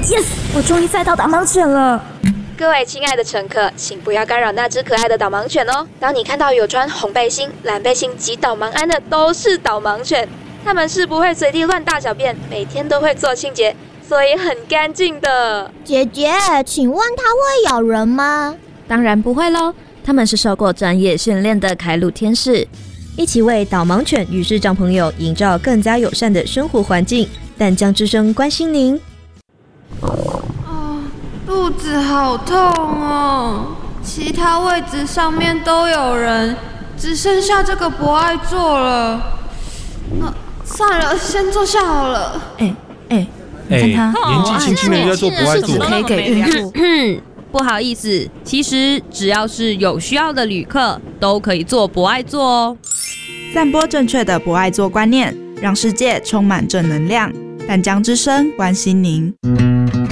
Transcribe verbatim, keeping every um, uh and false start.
Yes， 我终于载到导盲犬了。 各位亲爱的乘客，请不要干扰那只可爱的导盲犬哦。当你看到有穿红背心、蓝背心及导盲鞍的，都是导盲犬。它们是不会随地乱大小便，每天都会做清洁，所以很干净的。 姐姐，请问它会咬人吗？ 当然不会咯，它们是受过专业训练的开路天使，一起为导盲犬与视障朋友营造更加友善的生活环境。淡江之声关心您。 哦，肚子好痛哦，其他位置上面都有人，只剩下这个不爱坐了。呃，算了，先坐下好了。 哎哎，你看他， 年纪轻轻的就在做不爱坐， 可以给孕妇。 不好意思，其实只要是有需要的旅客，都可以坐不爱坐哦。 散播正确的不爱坐观念，让世界充满正能量。淡江之声关心您。